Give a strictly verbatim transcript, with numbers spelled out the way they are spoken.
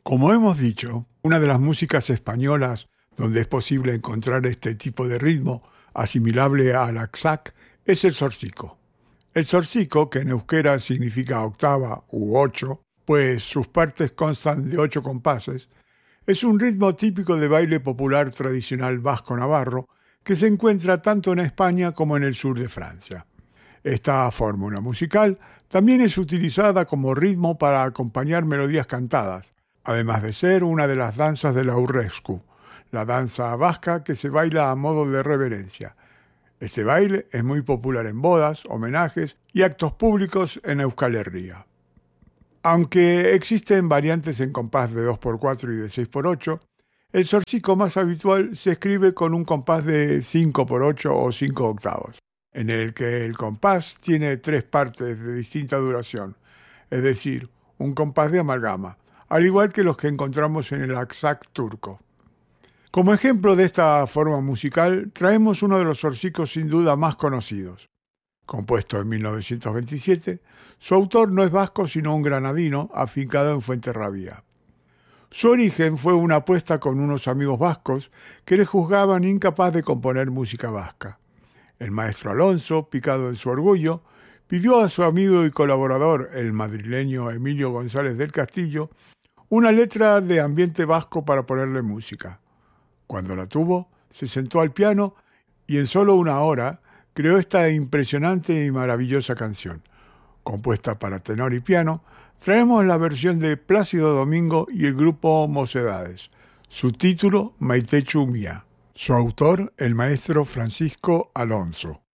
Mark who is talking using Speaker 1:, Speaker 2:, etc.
Speaker 1: Como hemos dicho, una de las músicas españolas donde es posible encontrar este tipo de ritmo asimilable al axac es el zorzico. El zorzico, que en euskera significa octava u ocho, pues sus partes constan de ocho compases, es un ritmo típico de baile popular tradicional vasco-navarro que se encuentra tanto en España como en el sur de Francia. Esta fórmula musical también es utilizada como ritmo para acompañar melodías cantadas, además de ser una de las danzas de la Urrescu, la danza vasca que se baila a modo de reverencia. Este baile es muy popular en bodas, homenajes y actos públicos en Euskal Herria. Aunque existen variantes en compás de dos por cuatro y de seis por ocho, el zorzico más habitual se escribe con un compás de cinco por ocho o cinco octavos, en el que el compás tiene tres partes de distinta duración, es decir, un compás de amalgama, al igual que los que encontramos en el axac turco. Como ejemplo de esta forma musical, traemos uno de los zorzicos sin duda más conocidos. Compuesto en mil novecientos veintisiete, su autor no es vasco sino un granadino afincado en Fuenterrabía. Su origen fue una apuesta con unos amigos vascos que le juzgaban incapaz de componer música vasca. El maestro Alonso, picado en su orgullo, pidió a su amigo y colaborador, el madrileño Emilio González del Castillo, una letra de ambiente vasco para ponerle música. Cuando la tuvo, se sentó al piano y en solo una hora creó esta impresionante y maravillosa canción. Compuesta para tenor y piano, traemos la versión de Plácido Domingo y el grupo Mocedades. Su título, Maitechu Mía. Su autor, el maestro Francisco Alonso.